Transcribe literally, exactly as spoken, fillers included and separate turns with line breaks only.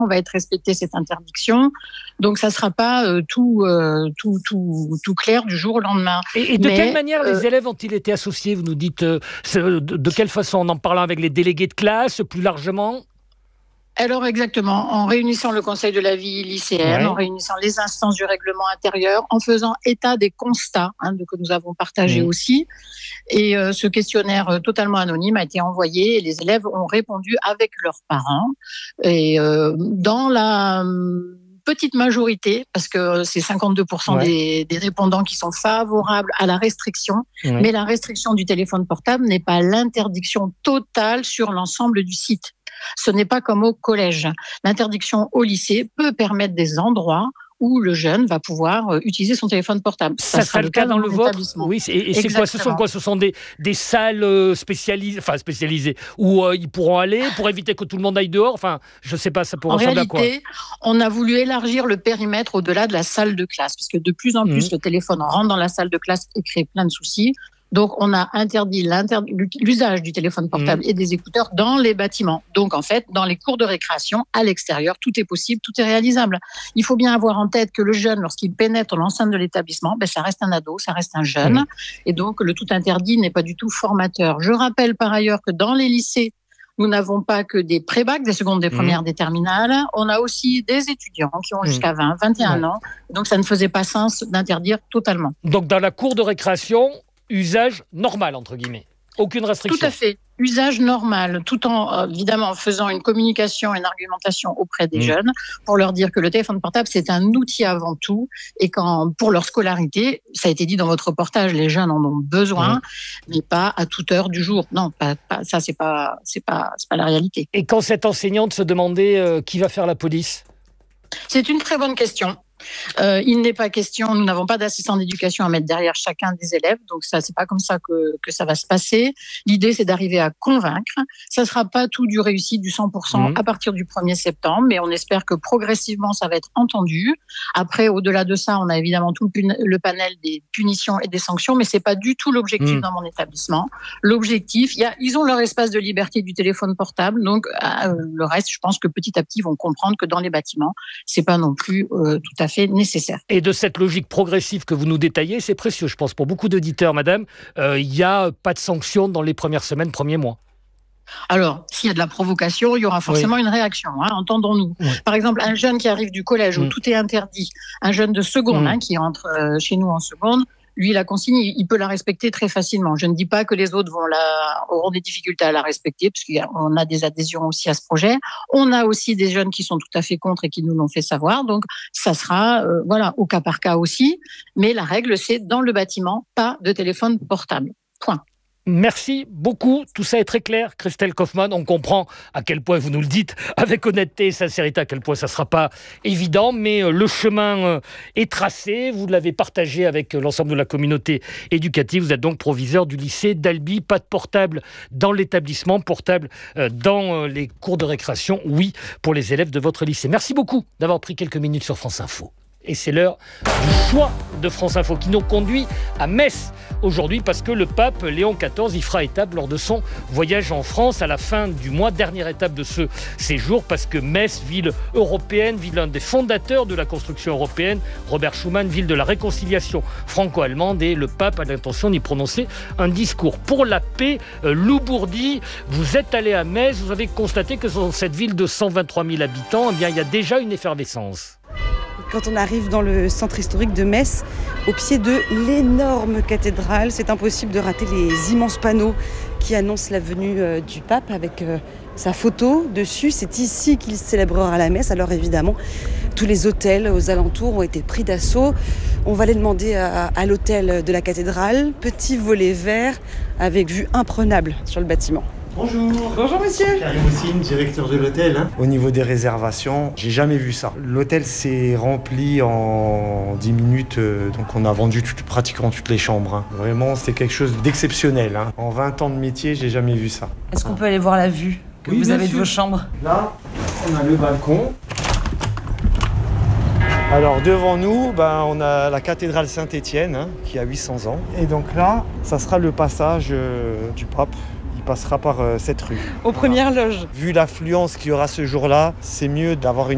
on va être respecter cette interdiction. Donc, ça ne sera pas euh, tout, euh, tout, tout, tout clair du jour au lendemain.
Et, et de
Mais,
quelle manière
euh,
les élèves ont-ils été associés? Vous nous dites euh, de, de quelle façon? En en parlant avec les délégués de classe, plus largement?
Alors exactement, en réunissant le conseil de la vie lycéenne,
Ouais.
en réunissant les instances du règlement intérieur, en faisant état des constats hein, de, que nous avons partagés
Mmh.
aussi. Et euh, ce questionnaire euh, totalement anonyme a été envoyé et les élèves ont répondu avec leurs parents. Et euh, dans la euh, petite majorité, parce que c'est cinquante-deux pour cent
Ouais.
des, des répondants qui sont favorables à la restriction,
Ouais.
mais la restriction du téléphone portable n'est pas l'interdiction totale sur l'ensemble du site. Ce n'est pas comme au collège. L'interdiction au lycée peut permettre des endroits où le jeune va pouvoir utiliser son téléphone portable.
Ça, ça sera le cas dans, dans le vôtre? Oui, et, et c'est quoi? Ce sont quoi? Ce sont des, des salles spécialisées, enfin spécialisées, où euh, ils pourront aller pour éviter que tout le monde aille dehors? Enfin, je ne sais pas, ça peut ressembler à quoi?
En réalité, on a voulu élargir le périmètre au-delà de la salle de classe, puisque de plus en plus, mmh. le téléphone rentre dans la salle de classe et crée plein de soucis. Donc, on a interdit l'usage du téléphone portable mmh. et des écouteurs dans les bâtiments. Donc, en fait, dans les cours de récréation, à l'extérieur, tout est possible, tout est réalisable. Il faut bien avoir en tête que le jeune, lorsqu'il pénètre l'enceinte de l'établissement, ben, ça reste un ado, ça reste un jeune. Mmh. Et donc, le tout interdit n'est pas du tout formateur. Je rappelle par ailleurs que dans les lycées, nous n'avons pas que des pré-bacs, des secondes, des premières, mmh. des terminales. On a aussi des étudiants qui ont jusqu'à vingt, vingt et un ouais. ans. Donc, ça ne faisait pas sens d'interdire totalement.
Donc, dans la cour de récréation, usage normal, entre guillemets. Aucune restriction.
Tout à fait. Usage normal, tout en, évidemment, faisant une communication et une argumentation auprès des mmh. jeunes pour leur dire que le téléphone portable, c'est un outil avant tout et quand, pour leur scolarité, ça a été dit dans votre reportage, les jeunes en ont besoin, mmh. mais pas à toute heure du jour. Non, pas, pas, ça, c'est pas, c'est pas, c'est pas la réalité.
Et quand cette enseignante se demandait euh, qui va faire la police?
C'est une très bonne question. Euh, il n'est pas question, nous n'avons pas d'assistant d'éducation à mettre derrière chacun des élèves, donc ça, c'est pas comme ça que, que ça va se passer. L'idée, c'est d'arriver à convaincre. Ça sera pas tout du réussi du cent pour cent mmh. à partir du premier septembre, mais on espère que progressivement, ça va être entendu. Après, au-delà de ça, on a évidemment tout le, pun- le panel des punitions et des sanctions, mais c'est pas du tout l'objectif mmh. dans mon établissement. L'objectif, y a, ils ont leur espace de liberté du téléphone portable, donc euh, le reste, je pense que petit à petit, ils vont comprendre que dans les bâtiments, c'est pas non plus euh, tout à fait fait nécessaire.
Et de cette logique progressive que vous nous détaillez, c'est précieux, je pense, pour beaucoup d'auditeurs, madame. Il euh, n'y a pas de sanction dans les premières semaines, premiers mois.
Alors, s'il y a de la provocation, il y aura forcément oui. une réaction, hein, entendons-nous. Oui. Par exemple, un jeune qui arrive du collège où mmh. tout est interdit, un jeune de seconde mmh. hein, qui entre euh, chez nous en seconde, lui, la consigne, il peut la respecter très facilement. Je ne dis pas que les autres vont la, auront des difficultés à la respecter, parce qu'on a des adhésions aussi à ce projet. On a aussi des jeunes qui sont tout à fait contre et qui nous l'ont fait savoir. Donc, ça sera euh, voilà, au cas par cas aussi. Mais la règle, c'est dans le bâtiment, pas de téléphone portable. Point.
Merci beaucoup, tout ça est très clair. Christelle Kaufmann, on comprend à quel point vous nous le dites avec honnêteté et sincérité, à quel point ça ne sera pas évident, mais le chemin est tracé, vous l'avez partagé avec l'ensemble de la communauté éducative. Vous êtes donc proviseur du lycée d'Albi. Pas de portable dans l'établissement, portable dans les cours de récréation, oui, pour les élèves de votre lycée. Merci beaucoup d'avoir pris quelques minutes sur France Info. Et c'est l'heure du choix de France Info qui nous conduit à Metz aujourd'hui parce que le pape Léon quatorze y fera étape lors de son voyage en France à la fin du mois, dernière étape de ce séjour parce que Metz, ville européenne, ville l'un des fondateurs de la construction européenne, Robert Schuman, ville de la réconciliation franco-allemande, et le pape a l'intention d'y prononcer un discours pour la paix. Euh, Lou Bourdi, vous êtes allé à Metz, vous avez constaté que dans cette ville de cent vingt-trois mille habitants, eh bien, il y a déjà une effervescence.
Quand on arrive dans le centre historique de Metz, au pied de l'énorme cathédrale, c'est impossible de rater les immenses panneaux qui annoncent la venue euh, du pape avec euh, sa photo dessus. C'est ici qu'il célébrera la messe. Alors évidemment, tous les hôtels aux alentours ont été pris d'assaut. On va aller demander à, à l'hôtel de la cathédrale, petit volet vert avec vue imprenable sur le bâtiment.
Bonjour.
Bonjour monsieur.
Karim Houssine, directeur de l'hôtel. Hein. Au niveau des réservations, j'ai jamais vu ça. L'hôtel s'est rempli en dix minutes, euh, donc on a vendu tout, pratiquement toutes les chambres. Hein. Vraiment, c'est quelque chose d'exceptionnel. Hein. En vingt ans de métier, j'ai jamais vu ça.
Est-ce qu'on peut aller voir la vue que oui, vous avez sûr. de vos chambres?
Là, on a le balcon. Alors devant nous, ben, on a la cathédrale Saint-Étienne hein, qui a huit cents ans. Et donc là, ça sera le passage euh, du pape. Il passera par euh, cette rue.
Aux premières loges.
Vu l'affluence qu'il y aura ce jour-là, c'est mieux d'avoir une